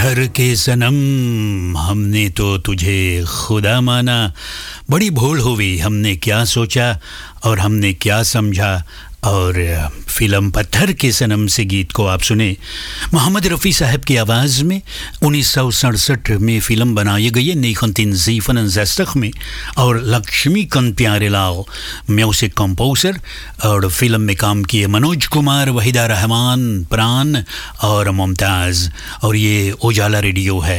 पत्थर के सनम हमने तो तुझे खुदा माना, बड़ी भूल हुई हमने क्या सोचा और हमने क्या समझा। और फिल्म पत्थर के सनम से गीत को आप सुने मोहम्मद रफ़ी साहब की आवाज़ में 1967 में फ़िल्म बनाई गई है 1967 में, और लक्ष्मीकांत प्यारेलाल म्यूजिक कंपोजर, और फिल्म में काम किए मनोज कुमार, वहीदा रहमान, प्राण और मुमताज़। और ये उजाला रेडियो है।